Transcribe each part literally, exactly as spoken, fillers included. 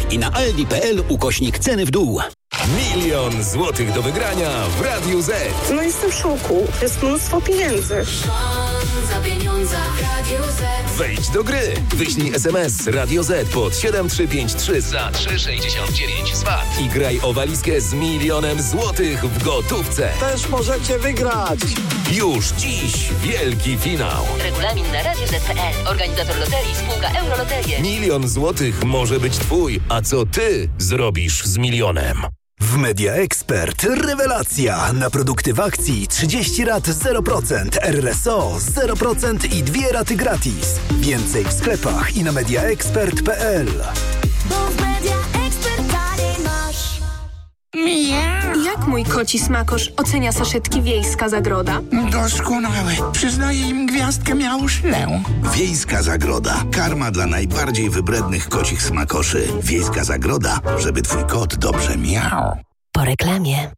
i na aldi kropka p l ukośnik ceny w dół. Milion złotych do wygrania w Radiu Z. No jestem w szoku. Jest mnóstwo pieniędzy. Za pieniądze w Radiu Z. Wejdź do gry. Wyślij es em es Radio Z pod siedem trzy pięć trzy za trzy sześćdziesiąt dziewięć z V A T i graj o walizkę z milionem złotych w gotówce. Też możecie wygrać. Już dziś wielki finał. Regulamin na radio zet kropka p l. Organizator loterii spółka Euroloterie. Milion złotych może być twój. A co ty zrobisz z milionem? W Media Expert rewelacja! Na produkty w akcji trzydzieści rat zero procent, R R S O zero procent i dwie raty gratis. Więcej w sklepach i na mediaexpert kropka p l. Bo w Media Expert taniej masz. Jak mój koci smakosz ocenia saszetki Wiejska Zagroda? Doskonałe. Przyznaję im gwiazdkę miałuszlę. Wiejska Zagroda. Karma dla najbardziej wybrednych kocich smakoszy. Wiejska Zagroda, żeby twój kot dobrze miał. Po reklamie.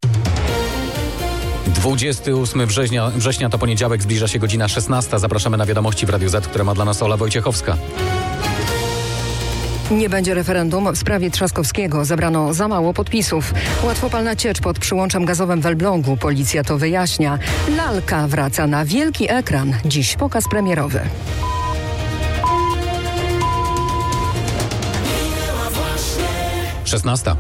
dwudziestego ósmego września, września to poniedziałek, zbliża się godzina szesnasta. Zapraszamy na wiadomości w Radiu Z, które ma dla nas Ola Wojciechowska. Nie będzie referendum w sprawie Trzaskowskiego. Zebrano za mało podpisów. Łatwopalna ciecz pod przyłączem gazowym w Elblągu. Policja to wyjaśnia. Lalka wraca na wielki ekran. Dziś pokaz premierowy. szesnasta.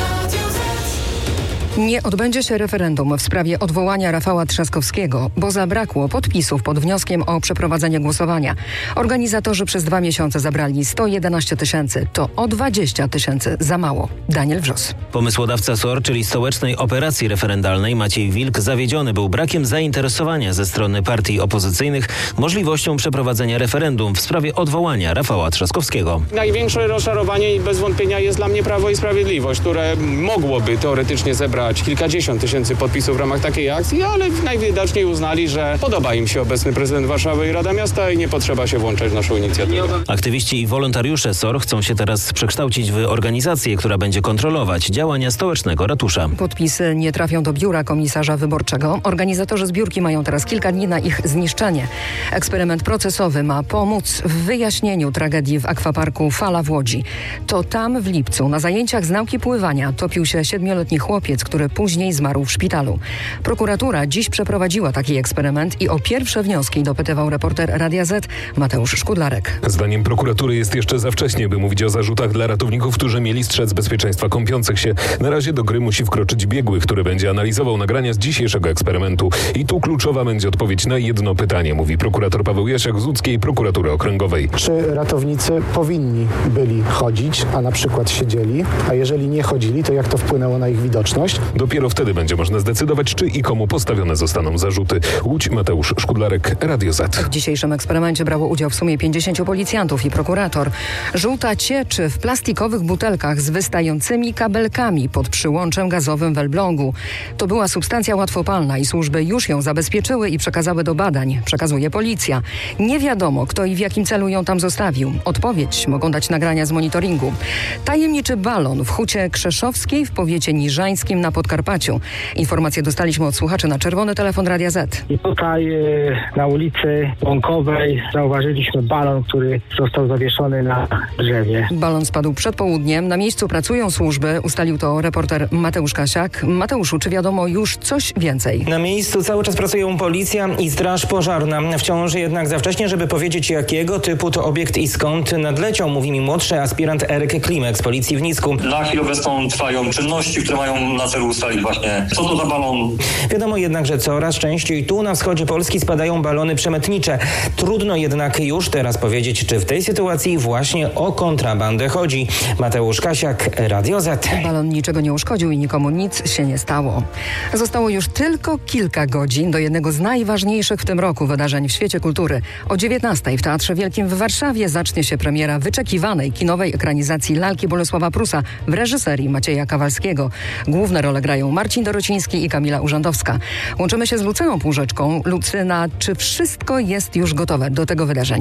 Nie odbędzie się referendum w sprawie odwołania Rafała Trzaskowskiego, bo zabrakło podpisów pod wnioskiem o przeprowadzenie głosowania. Organizatorzy przez dwa miesiące zabrali sto jedenaście tysięcy. To o dwadzieścia tysięcy za mało. Daniel Wrzos. Pomysłodawca S O R, czyli Stołecznej Operacji Referendalnej, Maciej Wilk, zawiedziony był brakiem zainteresowania ze strony partii opozycyjnych możliwością przeprowadzenia referendum w sprawie odwołania Rafała Trzaskowskiego. Największe rozczarowanie i bez wątpienia jest dla mnie Prawo i Sprawiedliwość, które mogłoby teoretycznie zebrać kilkadziesiąt tysięcy podpisów w ramach takiej akcji, ale najwidoczniej uznali, że podoba im się obecny prezydent Warszawy i Rada Miasta i nie potrzeba się włączać w naszą inicjatywę. Aktywiści i wolontariusze S O R chcą się teraz przekształcić w organizację, która będzie kontrolować działania stołecznego ratusza. Podpisy nie trafią do biura komisarza wyborczego. Organizatorzy zbiórki mają teraz kilka dni na ich zniszczenie. Eksperyment procesowy ma pomóc w wyjaśnieniu tragedii w akwaparku Fala w Łodzi. To tam w lipcu na zajęciach z nauki pływania topił się siedmioletni chłopiec, który później zmarł w szpitalu. Prokuratura dziś przeprowadziła taki eksperyment i o pierwsze wnioski dopytywał reporter Radia Z Mateusz Szkudlarek. Zdaniem prokuratury jest jeszcze za wcześnie, by mówić o zarzutach dla ratowników, którzy mieli strzec bezpieczeństwa kąpiących się. Na razie do gry musi wkroczyć biegły, który będzie analizował nagrania z dzisiejszego eksperymentu. I tu kluczowa będzie odpowiedź na jedno pytanie, mówi prokurator Paweł Jasiak z Łódzkiej Prokuratury Okręgowej. Czy ratownicy powinni byli chodzić, a na przykład siedzieli, a jeżeli nie chodzili, to jak to wpłynęło na ich widoczność? Dopiero wtedy będzie można zdecydować, czy i komu postawione zostaną zarzuty. Łódź, Mateusz Szkudlarek, Radio Z. W dzisiejszym eksperymencie brało udział w sumie pięćdziesięciu policjantów i prokurator. Żółta cieczy w plastikowych butelkach z wystającymi kabelkami pod przyłączem gazowym w Elblągu. To była substancja łatwopalna i służby już ją zabezpieczyły i przekazały do badań. Przekazuje policja. Nie wiadomo, kto i w jakim celu ją tam zostawił. Odpowiedź mogą dać nagrania z monitoringu. Tajemniczy balon w Hucie Krzeszowskiej w powiecie niżańskim na Podkarpaciu. Informacje dostaliśmy od słuchaczy na czerwony telefon Radia Z. I tutaj y, na ulicy Łąkowej zauważyliśmy balon, który został zawieszony na drzewie. Balon spadł przed południem. Na miejscu pracują służby. Ustalił to reporter Mateusz Kasiak. Mateuszu, czy wiadomo już coś więcej? Na miejscu cały czas pracują policja i straż pożarna. Wciąż jednak za wcześnie, żeby powiedzieć, jakiego typu to obiekt i skąd nadleciał, mówi mi młodszy aspirant Eryk Klimek z policji w Nisku. Na chwilę obecną trwają czynności, które mają na celu ustalić właśnie, co to za balon. Wiadomo jednak, że coraz częściej tu na wschodzie Polski spadają balony przemytnicze. Trudno jednak już teraz powiedzieć, czy w tej sytuacji właśnie o kontrabandę chodzi. Mateusz Kasiak, Radio Z. Balon niczego nie uszkodził i nikomu nic się nie stało. Zostało już tylko kilka godzin do jednego z najważniejszych w tym roku wydarzeń w świecie kultury. O dziewiętnastej w Teatrze Wielkim w Warszawie zacznie się premiera wyczekiwanej kinowej ekranizacji Lalki Bolesława Prusa w reżyserii Macieja Kawalskiego. Główne role grają Marcin Dorociński i Kamila Urzędowska. Łączymy się z Lucyną Półrzeczką. Lucyna, czy wszystko jest już gotowe do tego wydarzenia?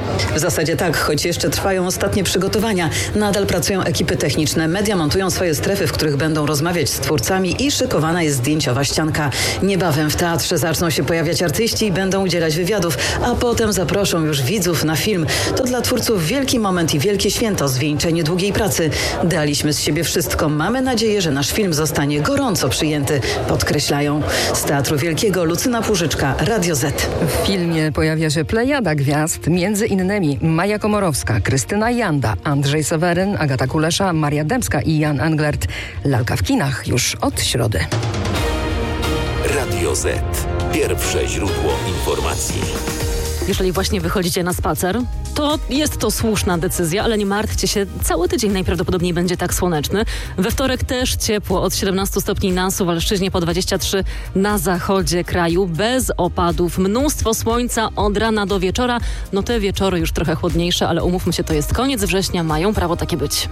W zasadzie tak, choć jeszcze trwają ostatnie przygotowania. Nadal pracują ekipy techniczne, media montują swoje strefy, w których będą rozmawiać z twórcami i szykowana jest zdjęciowa ścianka. Niebawem w teatrze zaczną się pojawiać artyści i będą udzielać wywiadów, a potem zaproszą już widzów na film. To dla twórców wielki moment i wielkie święto, zwieńczenie długiej pracy. Daliśmy z siebie wszystko. Mamy nadzieję, że nasz film zostanie gorąco przyjęty, podkreślają. Z Teatru Wielkiego Lucyna Płużyczka, Radio Z. W filmie pojawia się plejada gwiazd, między innymi Maja Komorowska, Krystyna Janda, Andrzej Seweryn, Agata Kulesza, Maria Dębska i Jan Englert. Lalka w kinach już od środy. Radio Z. Pierwsze źródło informacji. Jeżeli właśnie wychodzicie na spacer, to jest to słuszna decyzja, ale nie martwcie się, cały tydzień najprawdopodobniej będzie tak słoneczny. We wtorek też ciepło, od siedemnaście stopni na Suwalszczyźnie, po dwadzieścia trzy na zachodzie kraju, bez opadów. Mnóstwo słońca od rana do wieczora. No te wieczory już trochę chłodniejsze, ale umówmy się, to jest koniec września, mają prawo takie być.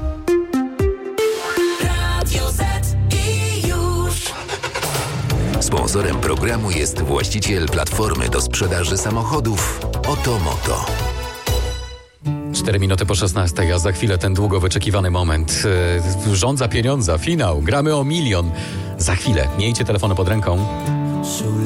Sponsorem programu jest właściciel platformy do sprzedaży samochodów Otomoto. Cztery minuty po szesnastej, a za chwilę ten długo wyczekiwany moment. Yy, rządza pieniądza, finał, gramy o milion. Za chwilę, miejcie telefony pod ręką.